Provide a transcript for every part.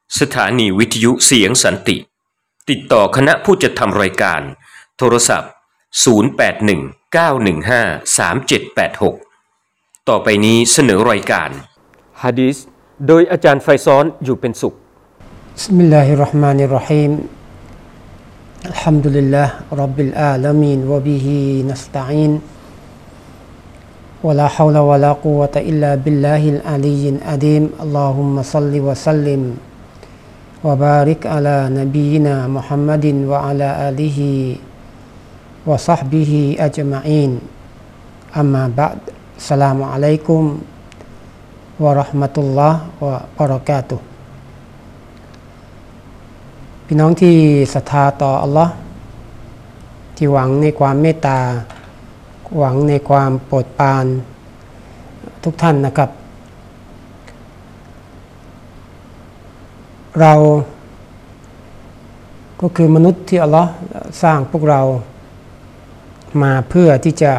สถานีวิทยุเสียงสันติติดต่อคณะผู้จัดทำรายการโทรศัพท์0819153786ต่อไปนี้เสนอรายการฮะดีษโดยอาจารย์ไฟซ้อนอยู่เป็นสุขบิสมิลลาฮิรเราะห์มานิรเราะฮีมอัลฮัมดุลิลลาห์ร็อบบิลอาละมีนวะบิฮินัสตะอีนวะลาฮาวละวะลากุวะตะอิลลาบิลลาฮิลอาลียิลอะดีมอัลลอฮุมมะศ็อลลิวะซัลลิมวะบาริกอะลานะบียินามุฮัมมัดวะอะลาอาลิฮิวะศ็อฮบิฮิอัจมะอีนอัมมาบะดอัสสลามุอะลัยกุมวะเราะห์มะตุลลอฮ์วะบะเราะกาตุฮ์พี่น้องที่ศรัทธาต่ออัลลอฮ์ที่หวังในความเมตตาหวังในความโปรดปรานทุกท่านนะครับเราก็คือมนุษย์ที่อัลลอฮ์สร้างพวกเรามาเพื่อที่จะ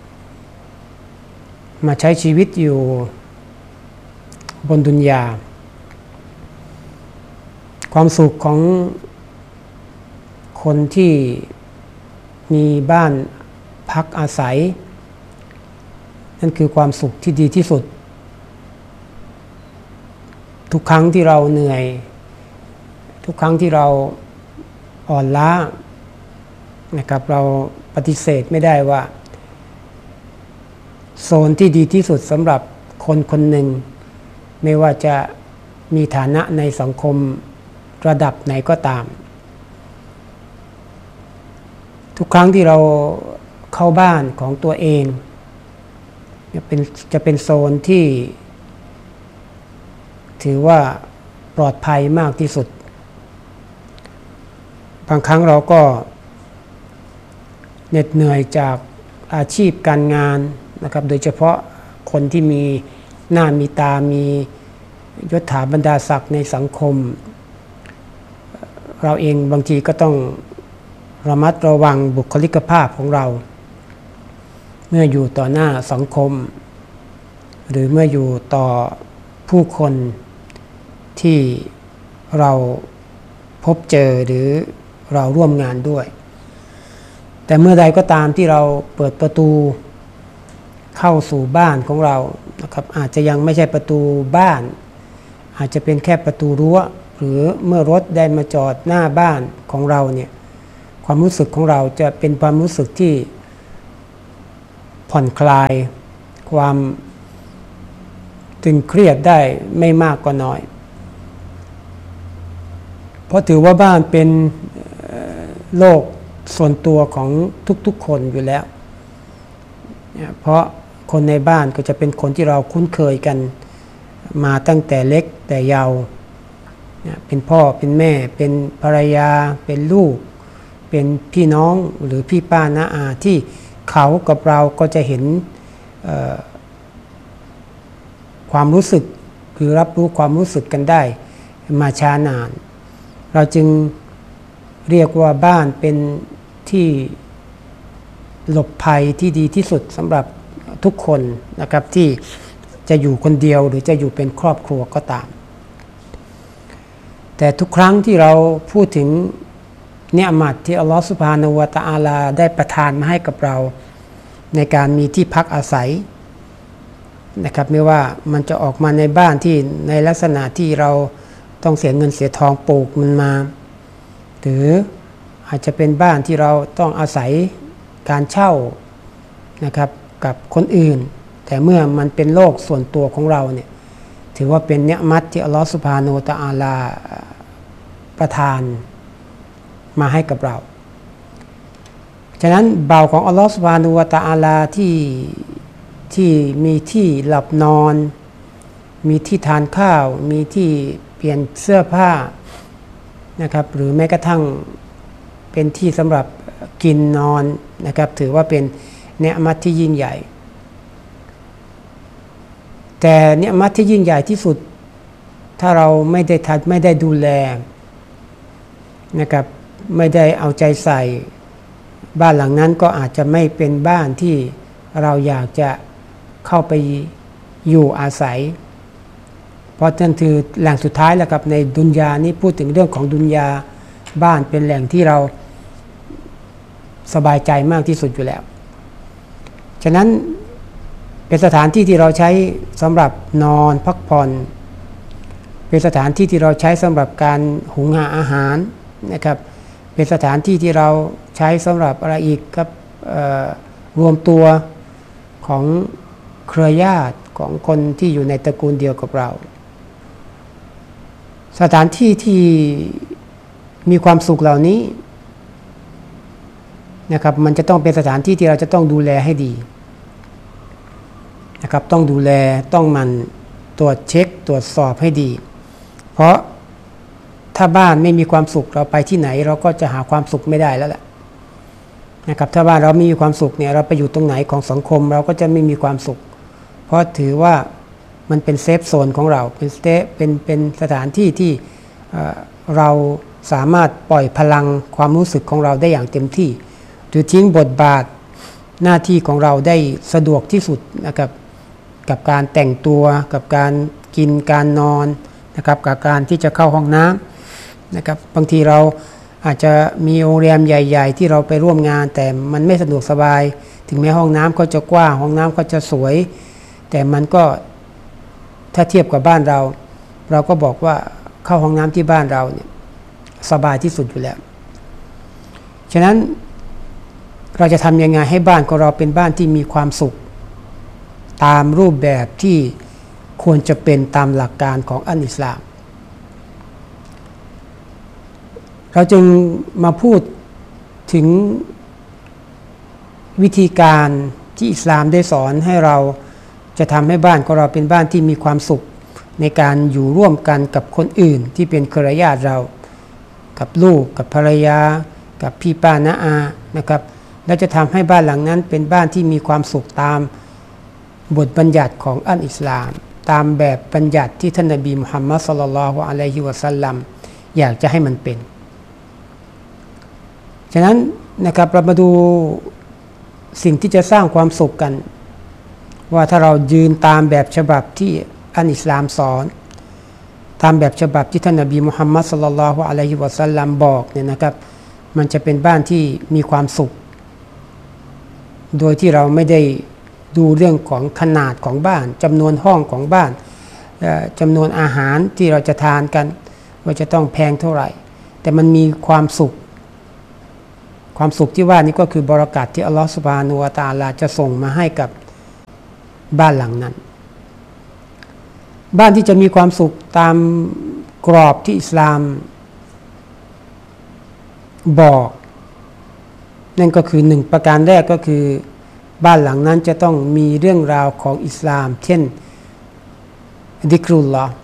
มาใช้ชีวิตอยู่บนดุนยาความสุขของคนที่มีบ้านพักอาศัยนั่นคือความสุขที่ดีที่สุดทุกครั้งที่เราเหนื่อยทุกครั้งที่เราอ่อนล้านะครับเราปฏิเสธไม่ได้ว่าโซนที่ดีที่สุดสำหรับคนคนหนึ่งไม่ว่าจะมีฐานะในสังคมระดับไหนก็ตามทุกครั้งที่เราเข้าบ้านของตัวเองจะเป็นโซนที่ถือว่าปลอดภัยมากที่สุดบางครั้งเราก็เหน็ดเหนื่อยจากอาชีพการงานนะครับโดยเฉพาะคนที่มีหน้ามีตามียศถาบรรดาศักดิ์ในสังคมเราเองบางทีก็ต้องระมัดระวังบุคลิกภาพของเราเมื่ออยู่ต่อหน้าสังคมหรือเมื่ออยู่ต่อผู้คนที่เราพบเจอหรือเราร่วมงานด้วยแต่เมื่อใดก็ตามที่เราเปิดประตูเข้าสู่บ้านของเรานะครับอาจจะยังไม่ใช่ประตูบ้านอาจจะเป็นแค่ประตูรั้วหรือเมื่อรถได้มาจอดหน้าบ้านของเราเนี่ยความรู้สึกของเราจะเป็นความรู้สึกที่ผ่อนคลายความตึงเครียดได้ไม่มากก็น้อยเพราะถือว่าบ้านเป็นโลกส่วนตัวของทุกๆคนอยู่แล้วเพราะคนในบ้านก็จะเป็นคนที่เราคุ้นเคยกันมาตั้งแต่เล็กแต่เยาว์เป็นพ่อเป็นแม่เป็นภรรยาเป็นลูกเป็นพี่น้องหรือพี่ป้าน้าอาที่เขากับเราก็จะเห็นความรู้สึกคือรับรู้ความรู้สึกกันได้มาช้านานเราจึงเรียกว่าบ้านเป็นที่หลบภัยที่ดีที่สุดสำหรับทุกคนนะครับที่จะอยู่คนเดียวหรือจะอยู่เป็นครอบครัวก็ตามแต่ทุกครั้งที่เราพูดถึงเนือมัตที่อัลลอฮฺซุบฮานะฮูวะตะอาลาได้ประทานมาให้กับเราในการมีที่พักอาศัยนะครับไม่ว่ามันจะออกมาในบ้านที่ในลักษณะที่เราต้องเสียเงินเสียทองปลูกมันมาหรืออาจจะเป็นบ้านที่เราต้องอาศัยการเช่านะครับกับคนอื่นแต่เมื่อมันเป็นโลกส่วนตัวของเราเนี่ยถือว่าเป็นเนือมัตที่อัลลอฮฺซุบฮานะฮูวะตะอาลาประทานมาให้กับเราฉะนั้นบ่าวของอัลลอฮฺซุบฮานะฮูวะตะอาลาที่มีที่หลับนอนมีที่ทานข้าวมีที่เปลี่ยนเสื้อผ้านะครับหรือแม้กระทั่งเป็นที่สำหรับกินนอนนะครับถือว่าเป็นเนือมัตที่ยิ่งใหญ่แต่เนือมัตที่ยิ่งใหญ่ที่สุดถ้าเราไม่ได้ดูแลนะครับไม่ได้เอาใจใส่บ้านหลังนั้นก็อาจจะไม่เป็นบ้านที่เราอยากจะเข้าไปอยู่อาศัยเพราะนั่นคือแหล่งสุดท้ายแล้วครับในดุนยานี้พูดถึงเรื่องของดุนยาบ้านเป็นแหล่งที่เราสบายใจมากที่สุดอยู่แล้วฉะนั้นเป็นสถานที่ที่เราใช้สำหรับนอนพักผ่อนเป็นสถานที่ที่เราใช้สำหรับการหุงหาอาหารนะครับเป็นสถานที่ที่เราใช้สำหรับอะไรอีกครับรวมตัวของเครือญาติของคนที่อยู่ในตระกูลเดียวกับเราสถานที่ที่มีความสุขเหล่านี้นะครับมันจะต้องเป็นสถานที่ที่เราจะต้องดูแลให้ดีนะครับต้องดูแลต้องมันตรวจเช็คตรวจสอบให้ดีเพราะถ้าบ้านไม่มีความสุขเราไปที่ไหนเราก็จะหาความสุขไม่ได้แล้วแหละนะครับถ้าบ้านเราไม่มีความสุขเนี่ยเราไปอยู่ตรงไหนของสังคมเราก็จะไม่มีความสุขเพราะถือว่ามันเป็นเซฟโซนของเราเป็นสถานที่ที่เราสามารถปล่อยพลังความรู้สึกของเราได้อย่างเต็มที่หรือทิ้งบทบาทหน้าที่ของเราได้สะดวกที่สุดนะครับกับการแต่งตัวกับการกินการนอนนะครับกับการที่จะเข้าห้องน้ำนะครับบางทีเราอาจจะมีโรงแรมใหญ่ๆที่เราไปร่วมงานแต่มันไม่สะดวกสบายถึงแม้ห้องน้ำเขาจะกว้างห้องน้ำเขาจะสวยแต่มันก็ถ้าเทียบกับบ้านเราก็บอกว่าเข้าห้องน้ำที่บ้านเราเนี่ยสบายที่สุดอยู่แล้วฉะนั้นเราจะทำยังไงให้บ้านของเราเป็นบ้านที่มีความสุขตามรูปแบบที่ควรจะเป็นตามหลักการของอัลอิสลามเราจึงมาพูดถึงวิธีการที่อิสลามได้สอนให้เราจะทำให้บ้านของเราเป็นบ้านที่มีความสุขในการอยู่ร่วมกันกับคนอื่นที่เป็นเครือญาติเรากับลูกกับภรรยากับพี่ป้าน้าอานะครับและจะทำให้บ้านหลังนั้นเป็นบ้านที่มีความสุขตามบทบัญญัติของอัลอิสลามตามแบบบัญญัติที่ท่านนบีมุฮัมมัดศ็อลลัลลอฮุอะลัยฮิวะซัลลัมอยากจะให้มันเป็นฉะนั้นนะครับเรามาดูสิ่งที่จะสร้างความสุขกันว่าถ้าเรายืนตามแบบฉบับที่อัลอิสลามสอนตามแบบฉบับที่ท่านนบีมุฮัมมัดศ็อลลัลลอฮุอะลัยฮิวะซัลลัมบอกเนี่ยนะครับมันจะเป็นบ้านที่มีความสุขโดยที่เราไม่ได้ดูเรื่องของขนาดของบ้านจำนวนห้องของบ้านจำนวนอาหารที่เราจะทานกันว่าจะต้องแพงเท่าไหร่แต่มันมีความสุขที่ว่านี้ก็คือบารอกาตที่อัลลอฮฺซุบฮานะฮูวะตะอาลาจะส่งมาให้กับบ้านหลังนั้นบ้านที่จะมีความสุขตามกรอบที่อิสลามบอกนั่นก็คือหนึ่งประการแรกก็คือบ้านหลังนั้นจะต้องมีเรื่องราวของอิสลามเช่นดิกรุลลอฮ์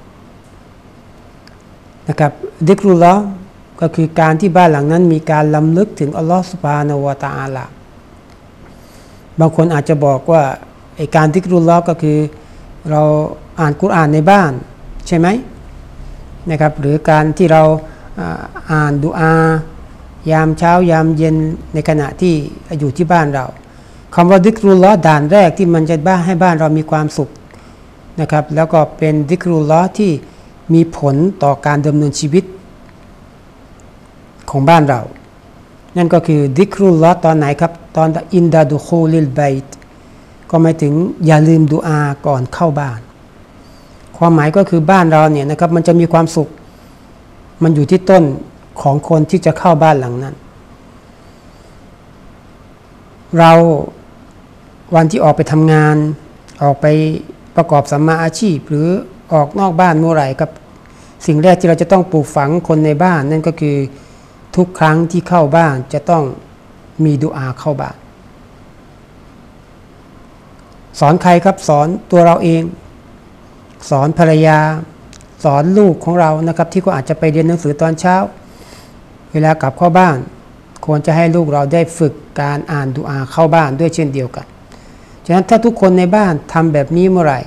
นะครับดิกรุลลอฮ์ก็คือการที่บ้านหลังนั้นมีการล้ำลึกถึงอัลลอฮฺซุบฮานะฮูวะตะอาลาบางคนอาจจะบอกว่าไอ้การดิกรุลลอฮ์ก็คือเราอ่านกุรอานในบ้านใช่ไหมนะครับหรือการที่เราอ่านดุอายามเช้ายามเย็นในขณะที่อยู่ที่บ้านเราคำว่าดิกรุลลอฮ์ด่านแรกที่มันจะให้บ้านเรามีความสุขนะครับแล้วก็เป็นดิกรุลลอฮ์ที่มีผลต่อการดำเนินชีวิตของบ้านเรานั่นก็คือดิกรุลลอฮ์ตอนไหนครับตอนอินดาดุคูลิลบัยต์ก็หมายถึงอย่าลืมดุอาก่อนเข้าบ้านความหมายก็คือบ้านเราเนี่ยนะครับมันจะมีความสุขมันอยู่ที่ต้นของคนที่จะเข้าบ้านหลังนั้นเราวันที่ออกไปทำงานออกไปประกอบสัมมาอาชีพหรือออกนอกบ้านเมื่อไหร่ครับสิ่งแรกที่เราจะต้องปลูกฝังคนในบ้านนั่นก็คือทุกครั้งที่เข้าบ้านจะต้องมีดุอาเข้าบ้านสอนใครครับสอนตัวเราเองสอนภรรยาสอนลูกของเรานะครับที่ก็อาจจะไปเรียนหนังสือตอนเช้าเวลากลับเข้าบ้านควรจะให้ลูกเราได้ฝึกการอ่านดุอาเข้าบ้านด้วยเช่นเดียวกันฉะนั้นถ้าทุกคนในบ้านทำแบบนี้เมื่อไหร่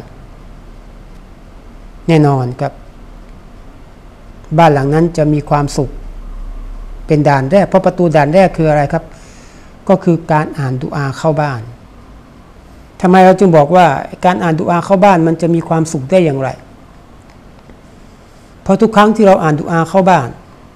แน่นอนครับบ้านหลังนั้นจะมีความสุขเป็นด่านแรกเพราะประตูด่านแรกคืออะไรครับก็คือการอ่านดุอาเข้าบ้านทำไมเราจึงบอกว่าการอ่านดุอาเข้าบ้านมันจะมีความสุขได้อย่างไรเพราะทุกครั้งที่เราอ่านดุอาเข้าบ้าน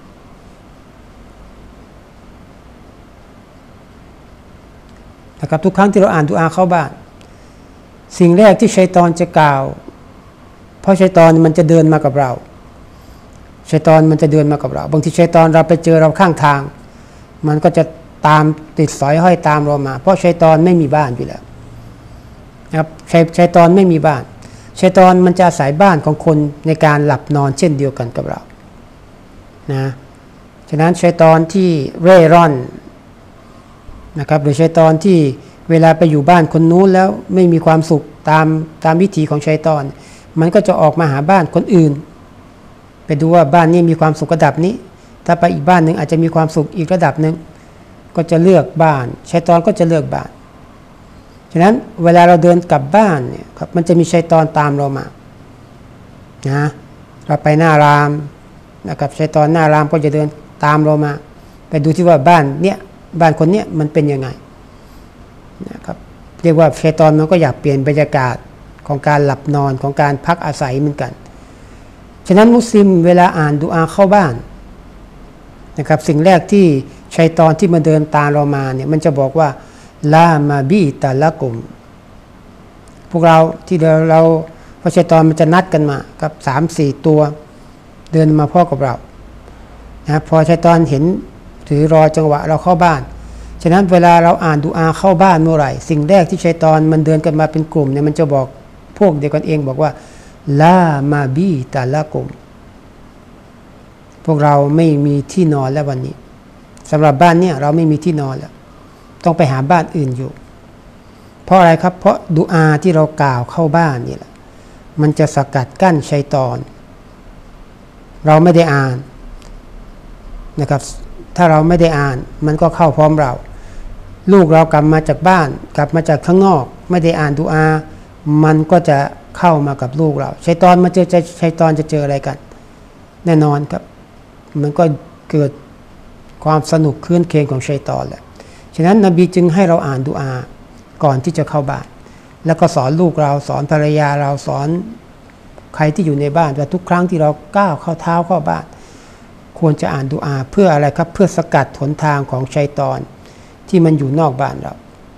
นะครับทุกครั้งที่เราอ่านดุอาเข้าบ้านสิ่งแรกที่ชัยฏอนจะกล่าวเพราะชัยฏอนมันจะเดินมากับเราชัยฏอนมันจะเดินมากับเราบางทีชัยฏอนเราไปเจอเราข้างทางมันก็จะตามติดสอยห้อยตามเรามาเพราะชัยฏอนไม่มีบ้านอยู่แล้วนะครับชัยฏอนไม่มีบ้านชัยฏอนมันจะอาศัยบ้านของคนในการหลับนอนเช่นเดียวกันกับเรานะฉะนั้นชัยฏอนที่เร่ร่อนนะครับหรือชัยฏอนที่เวลาไปอยู่บ้านคนนู้นแล้วไม่มีความสุขตามวิถีของชัยฏอนมันก็จะออกมาหาบ้านคนอื่นไปดูว่าบ้านนี้มีความสุขระดับนี้ถ้าไปอีกบ้านหนึ่งอาจจะมีความสุขอีกระดับหนึ่งก็จะเลือกบ้านชัยฏอนก็จะเลือกบ้านฉะนั้นเวลาเราเดินกลับบ้านเนี่ยครับมันจะมีชัยฏอนตามเรามานะเราไปหน้ารามนะครับชัยฏอนหน้ารามก็จะเดินตามเรามาไปดูที่ว่าบ้านเนี้ยบ้านคนเนี้ยมันเป็นยังไงนะครับเรียกว่าชัยฏอนมันก็อยากเปลี่ยนบรรยากาศของการหลับนอนของการพักอาศัยเหมือนกันฉะนั้นมุสลิมเวลาอ่านดุอาเข้าบ้านนะครับสิ่งแรกที่ชัยฏอนที่มาเดินตามเรามาเนี่ยมันจะบอกว่าลามาบีตะละกุมพวกเราที่เราพอชัยฏอนมันจะนัดกันมากับ 3-4 ตัวเดินมาพ่อกับเรานะพอชัยฏอนเห็นถือรอจังหวะเราเข้าบ้านฉะนั้นเวลาเราอ่านดุอาเข้าบ้านเมื่อไหร่สิ่งแรกที่ชัยฏอนมันเดินกันมาเป็นกลุ่มเนี่ยมันจะบอกพวกเดียวกันเองบอกว่าลามาบีตะละกุมพวกเราไม่มีที่นอนแล้ววันนี้สำหรับบ้านเนี่ยเราไม่มีที่นอนแล้วต้องไปหาบ้านอื่นอยู่เพราะอะไรครับเพราะดุอาที่เรากล่าวเข้าบ้านนี่แหละมันจะสกัดกั้นชัยฏอนเราไม่ได้อ่านนะครับถ้าเราไม่ได้อ่านมันก็เข้าพร้อมเราลูกเรากลับมาจากบ้านกลับมาจากข้างนอกไม่ได้อ่านดุอามันก็จะเข้ามากับลูกเราชัยฏอนมาเจอชัยฏอนจะเจออะไรกันแน่นอนครับมันก็เกิดความสนุกคืนเคงของชัยฏอนแหละฉะนั้นนบีจึงให้เราอ่านดุอาก่อนที่จะเข้าบ้านแล้วก็สอนลูกเราสอนภรรยาเราสอนใครที่อยู่ในบ้านว่าทุกครั้งที่เราก้าวเข้าเท้าเข้าบ้านควรจะอ่านดุอาเพื่ออะไรครับเพื่อสกัดหนทางของชัยฏอนที่มันอยู่นอกบ้านเรา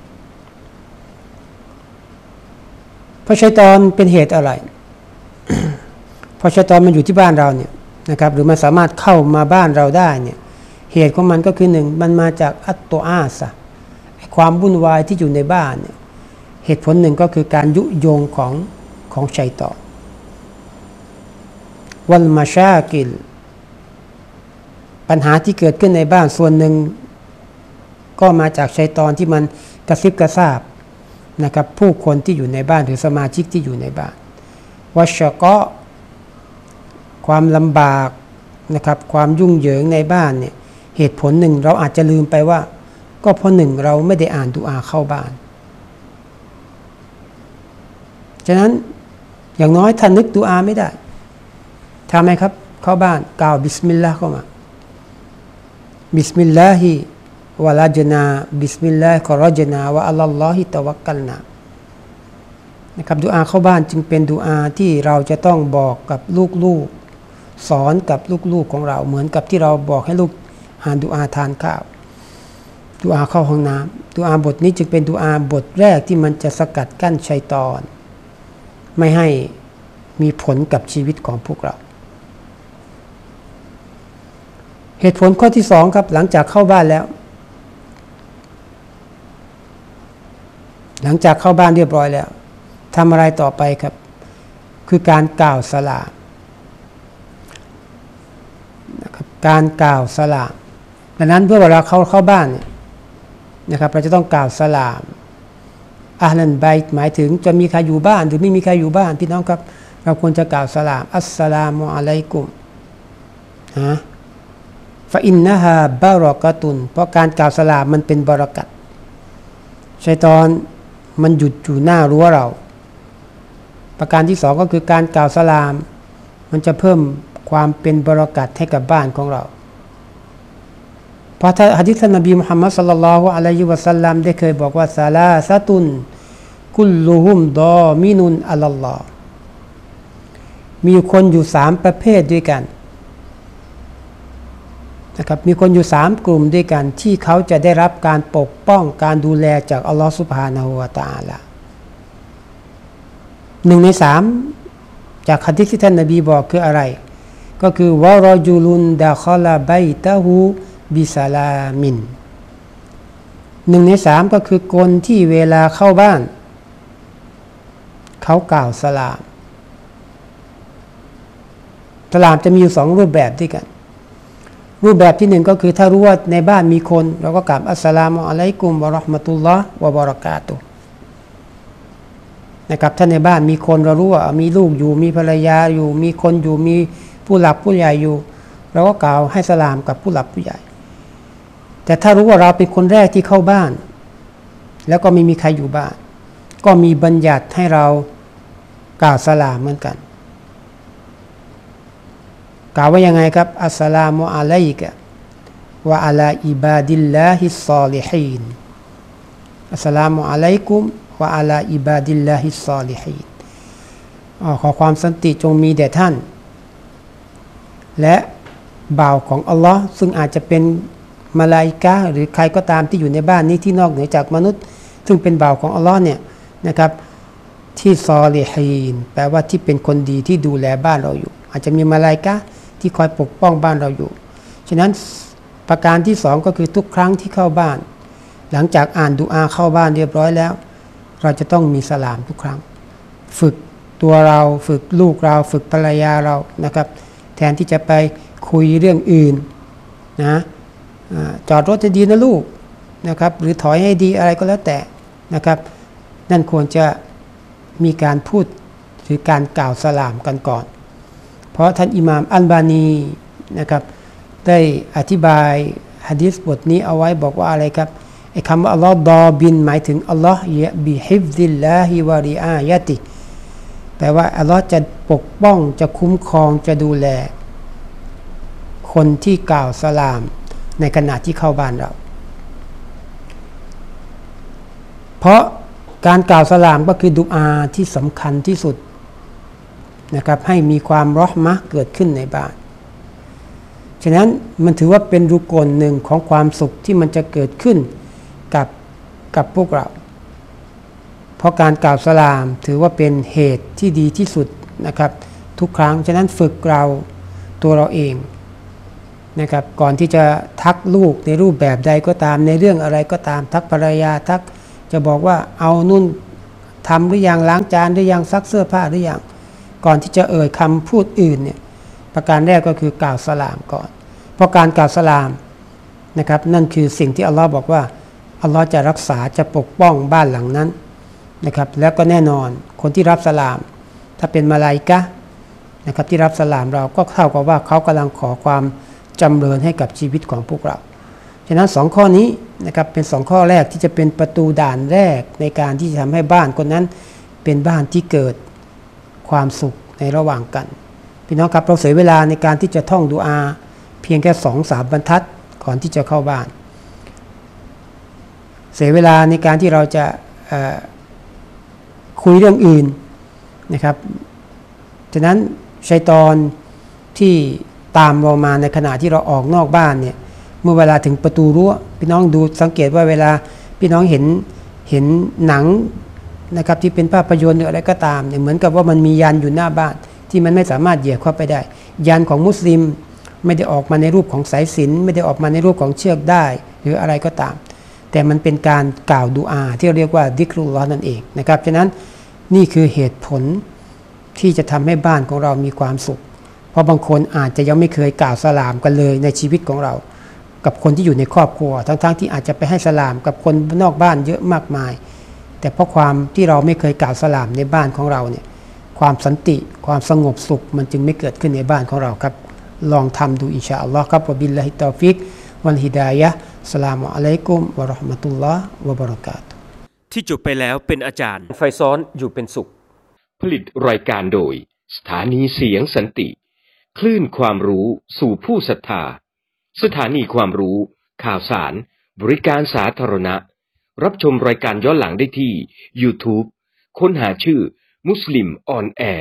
เพราะชัยฏอนเป็นเหตุอะไร เพราะชัยฏอนมันอยู่ที่บ้านเราเนี่ยนะครับหรือมันสามารถเข้ามาบ้านเราได้เนี่ยเหตุของมันก็คือหนึ่งมันมาจากอัตโตอาสะความวุ่นวายที่อยู่ในบ้านเนี่ยเหตุผลหนึ่งก็คือการยุยงของชัยฏอนวัลมาชากิลปัญหาที่เกิดขึ้นในบ้านส่วนหนึ่งก็มาจากชัยฏอนที่มันกระซิบกระซาบนะครับผู้คนที่อยู่ในบ้านหรือสมาชิกที่อยู่ในบ้านวัชกะความลำบากนะครับความยุ่งเหยิงในบ้านเนี่ยเหตุผลหนึ่งเราอาจจะลืมไปว่าก็เพราะหนึ่งเราไม่ได้อ่านดุอาเข้าบ้านฉะนั้นอย่างน้อยถ้านึกดุอาไม่ได้ทำไมครับเข้าบ้านกล่าวบิสมิลลาห์เข้ามาบิสมิลลาฮิวะลาจนาบิสมิลลาฮิกอรจนาวะอัลลอฮิตะวักกัลนานะครับดุอาเข้าบ้านจึงเป็นดุอาที่เราจะต้องบอกกับลูกๆสอนกับลูกๆของเราเหมือนกับที่เราบอกให้ลูกอ่านดุอาทานข้าวดุอาเข้าห้องน้ำดุอาบทนี้จึงเป็นดุอาบทแรกที่มันจะสกัดกั้นชัยฏอนไม่ให้มีผลกับชีวิตของพวกเราเหตุผลข้อที่สองครับหลังจากเข้าบ้านแล้วหลังจากเข้าบ้านเรียบร้อยแล้วทำอะไรต่อไปครับคือการกล่าวสลามนะครับการกล่าวสลามดังนั้นเพื่อเวลาเข้าบ้านเนี่ยนะครับเราจะต้องกล่าวสลามอะห์ลันบัยต์หมายถึงจะมีใครอยู่บ้านหรือไม่มีใครอยู่บ้านพี่น้องครับเราควรจะกล่าวสลามอัสสลามุอะลัยกุมฟะอินนะฮาบารอกะตุนเพราะการกล่าวสลามมันเป็นบารอกัตชัยฏอนมันหยุดอยู่หน้ารั้วเราประการที่สองก็คือการกล่าวสลามมันจะเพิ่มความเป็นบารอกัตให้กับบ้านของเราเพราะหะดีษนบีมุฮัมมัดศ็อลลัลลอฮุอะลัยฮิวะซัลลัมได้เคยบอกว่าซาลาซะตุนกุลลุฮุมดอมินุนอะลัลลอฮ์มีคนอยู่3ประเภทด้วยกันนะครับมีคนอยู่3กลุ่มด้วยกันที่เขาจะได้รับการปกป้องการดูแลจากอัลลอฮฺซุบฮานะฮูวะตะอาลา1 ใน 3จากหะดีษที่ท่านนบีบอกคืออะไรก็คือวะรอจุลุนดะคอลาบัยตะฮูบิสลามิน1 ใน 3ก็คือคนที่เวลาเข้าบ้านเขากล่าวสลามจะมีอยู่2รูปแบบด้วยกันรูปแบบที่1ก็คือถ้ารู้ว่าในบ้านมีคนเราก็กล่าวอัสสลามุอะลัยกุมวะเราะห์มะตุลลอฮ์วะบะเราะกาตุฮ์นะครับถ้าในบ้านมีคนเรารู้ว่ามีลูกอยู่มีภรรยาอยู่มีคนอยู่มีผู้หลักผู้ใหญ่อยู่เราก็กล่าวให้สลามกับผู้หลักผู้ใหญ่แต่ถ้ารู้ว่าเราเป็นคนแรกที่เข้าบ้านแล้วก็ไม่มีใครอยู่บ้านก็มีบัญญัติให้เรากล่าวสลามเหมือนกันกล่าวว่ายังไงครับอัสสลามุอะลัยกะวะอะลาอิบาดิลลาฮิศศอลิฮีนอัสสลามุอะลัยกุมวะอะลาอิบาดิลลาฮิศศอลิฮีนขอความสันติจงมีแด่ท่านและบ่าวของอัลลอฮ์ซึ่งอาจจะเป็นมลาอิกะห์หรือใครก็ตามที่อยู่ในบ้านนี้ที่นอกเหนือจากมนุษย์ซึ่งเป็นบ่าวของอัลลอฮ์เนี่ยนะครับที่ซอลิฮีนแปลว่าที่เป็นคนดีที่ดูแลบ้านเราอยู่อาจจะมีมลาอิกะห์ที่คอยปกป้องบ้านเราอยู่ฉะนั้นประการที่2ก็คือทุกครั้งที่เข้าบ้านหลังจากอ่านดุอาเข้าบ้านเรียบร้อยแล้วเราจะต้องมีสลามทุกครั้งฝึกตัวเราฝึกลูกเราฝึกภรรยาเรานะครับแทนที่จะไปคุยเรื่องอื่นนะจอดรถจะดีนะลูกนะครับหรือถอยให้ดีอะไรก็แล้วแต่นะครับนั่นควรจะมีการพูดหรือการกล่าวสลามกันก่อนเพราะท่านอิหม่ามอัลบานีนะครับได้อธิบายหะดีษบทนี้เอาไว้บอกว่าอะไรครับไอ้คำว่าอัลลอฮ์ดอบินหมายถึงอัลลอฮ์ยะบิฮิฟซิลลาฮิวะริอายะติแปลว่าอัลลอฮ์จะปกป้องจะคุ้มครองจะดูแลคนที่กล่าวสลามในขณะที่เข้าบ้านเราเพราะการกล่าวสลามก็คือดุอาที่สำคัญที่สุดนะครับให้มีความเราะห์มะห์เกิดขึ้นในบ้านฉะนั้นมันถือว่าเป็นรุกลหนึ่งของความสุขที่มันจะเกิดขึ้นกับพวกเราเพราะการกล่าวสลามถือว่าเป็นเหตุที่ดีที่สุดนะครับทุกครั้งฉะนั้นฝึกเราตัวเราเองนะครับก่อนที่จะทักลูกในรูปแบบใดก็ตามในเรื่องอะไรก็ตามทักภรรยาทักจะบอกว่าเอานุ่นทำหรือยังล้างจานหรือยังซักเสื้อผ้าหรือยังก่อนที่จะเอ่ยคำพูดอื่นเนี่ยประการแรกก็คือกล่าวสลามก่อนเพราะการกล่าวสลามนะครับนั่นคือสิ่งที่อัลลอฮ์บอกว่าอัลลอฮ์จะรักษาจะปกป้องบ้านหลังนั้นนะครับแล้วก็แน่นอนคนที่รับสลามถ้าเป็นมลาอิกะห์นะครับที่รับสลามเราก็เท่ากับว่าเขากำลังขอความจำเริญให้กับชีวิตของพวกเราฉะนั้น2ข้อนี้นะครับเป็น2ข้อแรกที่จะเป็นประตูด่านแรกในการที่จะทำให้บ้านคนนั้นเป็นบ้านที่เกิดความสุขในระหว่างกันพี่น้องครับเราเสียเวลาในการที่จะท่องดุอาเพียงแค่ 2-3 บรรทัดก่อนที่จะเข้าบ้านเสียเวลาในการที่เราจะคุยเรื่องอื่นนะครับฉะนั้นชัยฏอนที่ตามเรามาในขณะที่เราออกนอกบ้านเนี่ยเมื่อเวลาถึงประตูรั้วพี่น้องดูสังเกตว่าเวลาพี่น้องเห็นหนังนะครับที่เป็นภาพยนตร์หรืออะไรก็ตามเนี่ยเหมือนกับว่ามันมียันอยู่หน้าบ้านที่มันไม่สามารถเหยียบเข้าไปได้ยันของมุสลิมไม่ได้ออกมาในรูปของสายสิญจน์ไม่ได้ออกมาในรูปของเชือกได้หรืออะไรก็ตามแต่มันเป็นการกล่าวดุอาที่เรียกว่าดิกรุลลอฮ์นั่นเองนะครับฉะนั้นนี่คือเหตุผลที่จะทำให้บ้านของเรามีความสุขเพราะบางคนอาจจะยังไม่เคยกล่าวสลามกันเลยในชีวิตของเรากับคนที่อยู่ในครอบครัวทั้งที่อาจจะไปให้สลามกับคนนอกบ้านเยอะมากมายแต่เพราะความที่เราไม่เคยกล่าวสลามในบ้านของเราเนี่ยความสันติความสงบสุขมันจึงไม่เกิดขึ้นในบ้านของเราครับลองทำดูอินชาอัลลอฮ์ครับวะบิลลาฮิตตอฟิกวัลฮิดายะฮ์อัสสลามุอะลัยกุมวะเราะห์มะตุลลอฮ์วะบะเราะกาตุฮ์ที่จบไปแล้วเป็นอาจารย์ไฟซ้อนอยู่เป็นสุขผลิตรายการโดยสถานีเสียงสันติคลื่นความรู้สู่ผู้ศรัทธาสถานีความรู้ข่าวสารบริการสาธารณะรับชมรายการย้อนหลังได้ที่ YouTube ค้นหาชื่อมุสลิมออนแอร์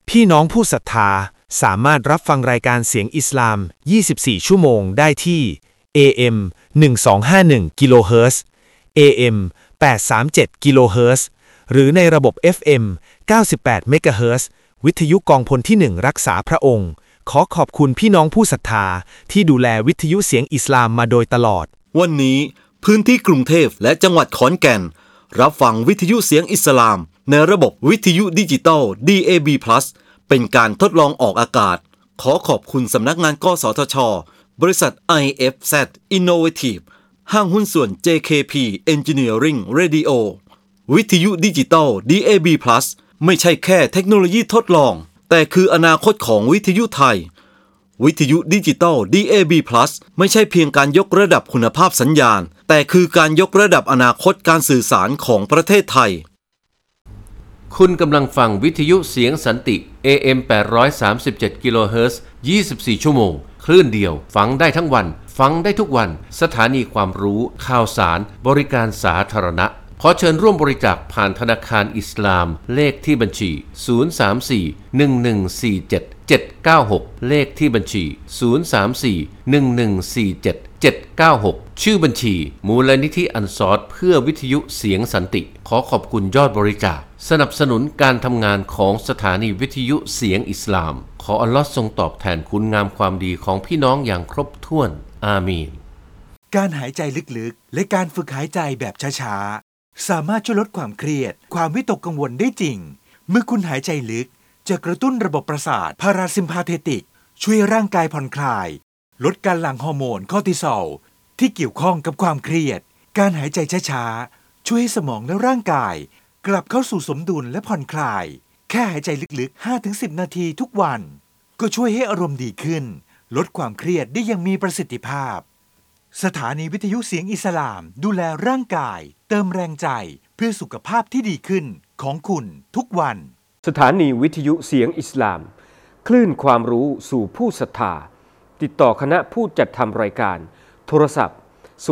พี่น้องผู้ศรัทธาสามารถรับฟังรายการเสียงอิสลาม 24 ชั่วโมงได้ที่ AM 1251 กิโลเฮิรตซ์ AM 837 กิโลเฮิรตซ์ หรือในระบบ FM 98 เมกะเฮิรตซ์ วิทยุกองพลที่ 1 รักษาพระองค์ขอขอบคุณพี่น้องผู้ศรัทธาที่ดูแลวิทยุเสียงอิสลามมาโดยตลอดวันนี้พื้นที่กรุงเทพและจังหวัดขอนแก่นรับฟังวิทยุเสียงอิสลามในระบบวิทยุดิจิตอล DAB+ เป็นการทดลองออกอากาศขอขอบคุณสำนักงานกสทช.บริษัท IFZ Innovative ห้างหุ้นส่วน JKP Engineering Radio วิทยุดิจิตอล DAB+ ไม่ใช่แค่เทคโนโลยีทดลองแต่คืออนาคตของวิทยุไทยวิทยุดิจิตอล DAB+ ไม่ใช่เพียงการยกระดับคุณภาพสัญญาณแต่คือการยกระดับอนาคตการสื่อสารของประเทศไทยคุณกำลังฟังวิทยุเสียงสันติ AM 837 กิโลเฮิรตซ์ 24 ชั่วโมงคลื่นเดียวฟังได้ทั้งวันฟังได้ทุกวันสถานีความรู้ข่าวสารบริการสาธารณะขอเชิญร่วมบริจาคผ่านธนาคารอิสลามเลขที่บัญชี 034-1147-796 เลขที่บัญชี 034-1147-796 ชื่อบัญชีมูลนิธิอันซอรเพื่อวิทยุเสียงสันติขอขอบคุณยอดบริจาคสนับสนุนการทำงานของสถานีวิทยุเสียงอิสลามขออัลลอฮ์ทรงตอบแทนคุณงามความดีของพี่น้องอย่างครบถ้วนอามีนการหายใจลึกๆและการฝึกหายใจแบบช้าๆสามารถช่วยลดความเครียดความวิตกกังวลได้จริงเมื่อคุณหายใจลึกจะกระตุ้นระบบประสาทพาราซิมพาเทติกช่วยร่างกายผ่อนคลายลดการหลั่งฮอร์โมนคอร์ติซอลที่เกี่ยวข้องกับความเครียดการหายใจช้าๆช่วยให้สมองและร่างกายกลับเข้าสู่สมดุลและผ่อนคลายแค่หายใจลึกๆ 5-10 นาทีทุกวันก็ช่วยให้อารมณ์ดีขึ้นลดความเครียดได้อย่างมีประสิทธิภาพสถานีวิทยุเสียงอิสลามดูแลร่างกายเติมแรงใจเพื่อสุขภาพที่ดีขึ้นของคุณทุกวันสถานีวิทยุเสียงอิสลามคลื่นความรู้สู่ผู้ศรัทธาติดต่อคณะผู้จัดทำรายการโทรศัพท์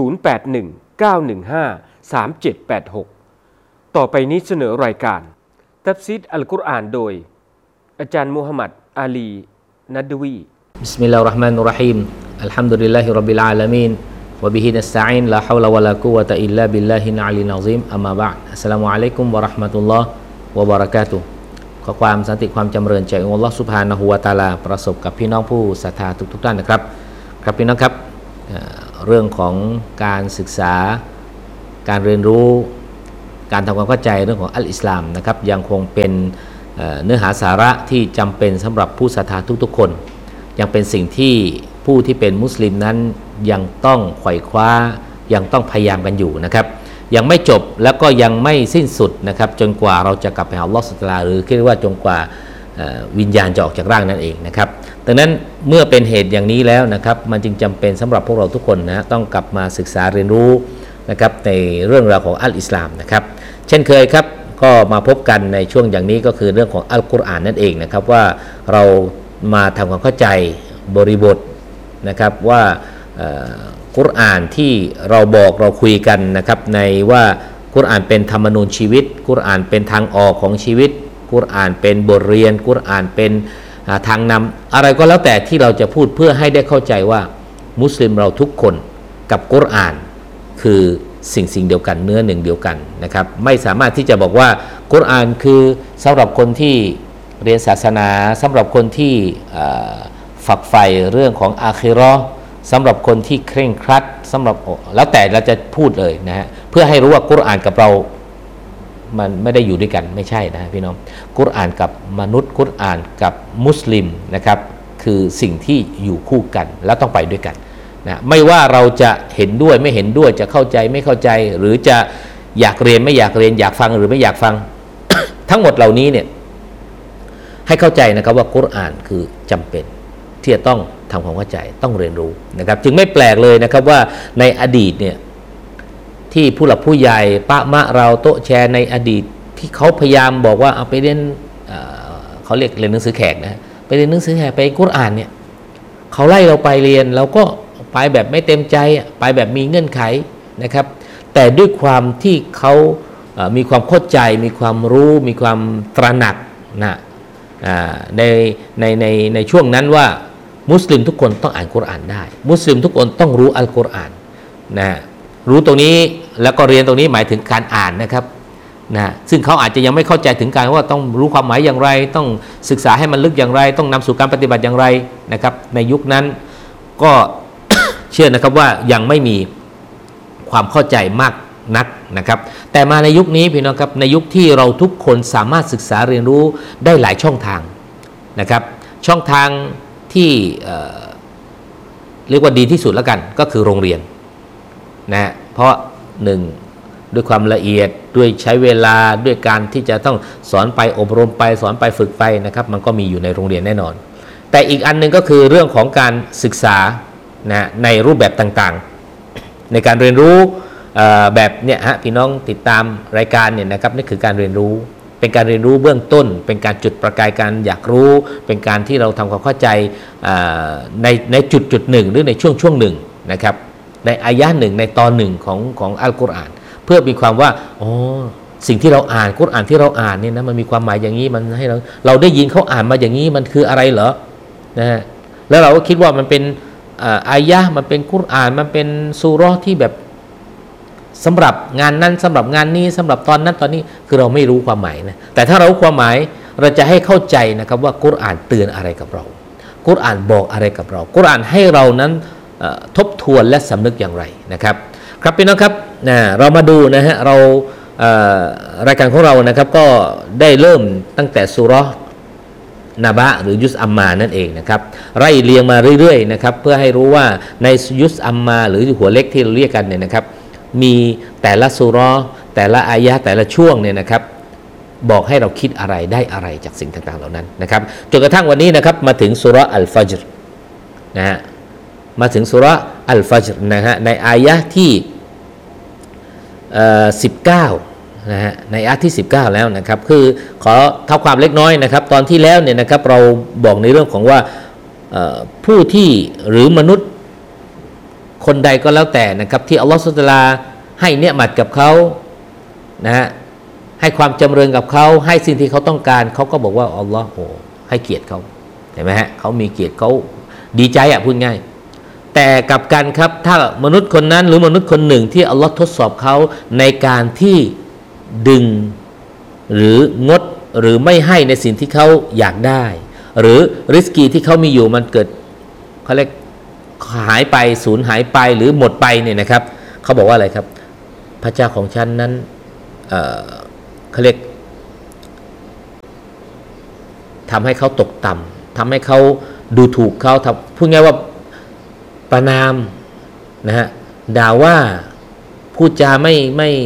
0819153786ต่อไปนี้เสนอรายการตัฟซีรอัลกุรอานโดยอาจารย์มูฮัมหมัดอาลีนัดวีบิสมิลลาฮิรเราะห์มานิรเราะฮีมอัลฮัมดุลิลลาฮิร็อบบิลอาลามีนวะบิฮินัสตะอีนลาฮาวละวะลากุวะตะอิลลาบิลลาฮิลอะลีอัซีมอัมมาบะอ์อัสสลามุอะลัยกุมวะเราะห์มะตุลลอฮ์วะบะเราะกาตุฮ์ขอความสันติความจำเริญจากอัลลอฮ์ซุบฮานะฮูวะตะอาลาประสบกับพี่น้องผู้ศรัทธาทุกท่านนะครับครับพี่น้องครับเรื่องของการศึกษาการเรียนรู้การทำความเข้าใจเรื่องของอัลอิสลามนะครับยังคงเป็นเนื้อหาสาระที่จำเป็นสำหรับผู้ศรัทธาทุกๆคนยังเป็นสิ่งที่ผู้ที่เป็นมุสลิมนั้นยังต้องไขว่คว้ายังต้องพยายามกันอยู่นะครับยังไม่จบแล้วก็ยังไม่สิ้นสุดนะครับจนกว่าเราจะกลับไปหาอัลเลาะห์ซุบฮานะฮูวะตะอาลาหรือเรียกว่าจนกว่าวิญญาณจะออกจากร่างนั่นเองนะครับดังนั้นเมื่อเป็นเหตุอย่างนี้แล้วนะครับมันจึงจำเป็นสำหรับพวกเราทุกคนนะต้องกลับมาศึกษาเรียนรู้นะครับในเรื่องราวของอัลอิสลามนะครับเช่นเคยครับก็มาพบกันในช่วงอย่างนี้ก็คือเรื่องของอัลกุรอานนั่นเองนะครับว่าเรามาทำความเข้าใจบริบทนะครับว่ากุรอานที่เราบอกเราคุยกันนะครับในว่ากุรอานเป็นธรรมนูญชีวิตกุรอานเป็นทางออกของชีวิตกุรอานเป็นบทเรียนกุรอานเป็นทางนำอะไรก็แล้วแต่ที่เราจะพูดเพื่อให้ได้เข้าใจว่ามุสลิมเราทุกคนกับกุรอานคือสิ่งเดียวกันเนื้อหนึ่งเดียวกันนะครับไม่สามารถที่จะบอกว่ากุรอานคือสำหรับคนที่เรียนศาสนาสำหรับคนที่ฝักใฝ่เรื่องของอาคิเราะห์สำหรับคนที่เคร่งครัดสำหรับแล้วแต่เราจะพูดเลยนะฮะเพื่อให้รู้ว่ากุรอานกับเรามันไม่ได้อยู่ด้วยกันไม่ใช่นะพี่น้องกุรอานกับมนุษย์กุรอานกับมุสลิมนะครับคือสิ่งที่อยู่คู่กันแล้วต้องไปด้วยกันนะไม่ว่าเราจะเห็นด้วยไม่เห็นด้วยจะเข้าใจไม่เข้าใจหรือจะอยากเรียนไม่อยากเรียนอยากฟังหรือไม่อยากฟัง ทั้งหมดเหล่านี้เนี่ยให้เข้าใจนะครับว่ากุรอานคือจำเป็นที่จะต้องทำความเข้าใจต้องเรียนรู้นะครับจึงไม่แปลกเลยนะครับว่าในอดีตเนี่ยที่ผู้หลักผู้ใหญ่ปะมะเราโต๊ะแชร์ในอดีตที่เขาพยายามบอกว่าเอาไปเรียนเขาเรียกเรียนหนังสือแขกนะไปเรียนหนังสือแขกไปกุรอานเนี่ยเขาไล่เราไปเรียนเราก็ไปแบบไม่เต็มใจไปแบบมีเงื่อนไขนะครับแต่ด้วยความที่เขามีความเข้าใจมีความรู้มีความตระหนักนะในช่วงนั้นว่ามุสลิมทุกคนต้องอ่านกุรอานได้มุสลิมทุกคนต้องรู้อัลกุรอานนะรู้ตรงนี้แล้วก็เรียนตรงนี้หมายถึงการอ่านนะครับนะซึ่งเขาอาจจะยังไม่เข้าใจถึงการว่าต้องรู้ความหมายอย่างไรต้องศึกษาให้มันลึกอย่างไรต้องนำสู่การปฏิบัติอย่างไรนะครับในยุคนั้นก็ เชื่อนะครับว่ายังไม่มีความเข้าใจมากนักนะครับแต่มาในยุคนี้พี่น้องครับในยุคที่เราทุกคนสามารถศึกษาเรียนรู้ได้หลายช่องทางนะครับช่องทางที่เรียกว่าดีที่สุดแล้วกันก็คือโรงเรียนนะเพราะหนึ่งด้วยความละเอียดด้วยใช้เวลาด้วยการที่จะต้องสอนไปอบรมไปสอนไปฝึกไปนะครับมันก็มีอยู่ในโรงเรียนแน่นอนแต่อีกอันนึงก็คือเรื่องของการศึกษานะในรูปแบบต่างๆในการเรียนรู้แบบเนี่ยฮะพี่น้องติดตามรายการเนี่ยนะครับนี่คือการเรียนรู้เป็นการเรียนรู้เบื้องต้นเป็นการจุดประกายการอยากรู้เป็นการที่เราทำความเข้าใจในจุดหนึ่งหรือในช่วงหนึ่งนะครับในอายะหนึ่งในตอนหนึ่งของอัลกุรอานเพื่อมีความว่าอ๋อสิ่งที่เราอ่านกุรอานที่เราอ่านเนี่ยนะมันมีความหมายอย่างนี้มันให้เราได้ยินเขาอ่านมาอย่างนี้มันคืออะไรเหรอนะฮะแล้วเราก็คิดว่ามันเป็นอายะมันเป็นกุรอานมันเป็นซูเราะห์ที่แบบสำหรับงานนั้นสำหรับงานนี้สำหรับตอนนั้นตอนนี้คือเราไม่รู้ความหมายนะแต่ถ้าเรารู้ความหมายเราจะให้เข้าใจนะครับว่ากุรอานเตือนอะไรกับเรากุรอานบอกอะไรกับเรากุรอานให้เรานั้นทบทวนและสำนึกอย่างไรนะครับครับพี่น้องครับเรามาดูนะฮะเรารายการของเรานะครับก็ได้เริ่มตั้งแต่ซูเราะห์นาบะหรือยุสอัมมานั่นเองนะครับไล่เรียงมาเรื่อยๆนะครับเพื่อให้รู้ว่าในยุสอัมมาหรือหัวเล็กที่เราเรียกกันเนี่ยนะครับมีแต่ละซูเราะห์แต่ละอายะห์แต่ละช่วงเนี่ยนะครับบอกให้เราคิดอะไรได้อะไรจากสิ่งต่างๆเหล่านั้นนะครับจนกระทั่งวันนี้นะครับมาถึงซูเราะห์อัลฟัจรนะฮะมาถึงซูเราะห์อัลฟัจรนะฮะในอายะห์ที่19นะฮะในอายะห์ที่19แล้วนะครับคือขอเท่าความเล็กน้อยนะครับตอนที่แล้วเนี่ยนะครับเราบอกในเรื่องของว่าผู้ที่หรือมนุษย์คนใดก็แล้วแต่นะครับที่อัลลอฮฺซุบฮานะฮูวะตะอาลาให้เนียมัตกับเขานะฮะให้ความจำเริญกับเขาให้สิ่งที่เขาต้องการเขาก็บอกว่าอัลลอฮ์โอ้ให้เกียรติเขาเห็นไหมฮะเขามีเกียรติเขาดีใจพูดง่ายแต่กลับกันครับถ้ามนุษย์คนนั้นหรือมนุษย์คนหนึ่งที่อัลลอฮ์ทดสอบเขาในการที่ดึงหรืองดหรือไม่ให้ในสิ่งที่เขาอยากได้หรือริสกีที่เขามีอยู่มันเกิดเขาเรียกหายไปสูญหายไปหรือหมดไปเนี่ยนะครับเขาบอกว่าอะไรครับพระเจ้าของฉันนั้นเขาเรียกทำให้เขาตกต่ำทำให้เขาดูถูกเขาพูดง่ายว่าประนามนะฮะด่าว่าพูดจาไม่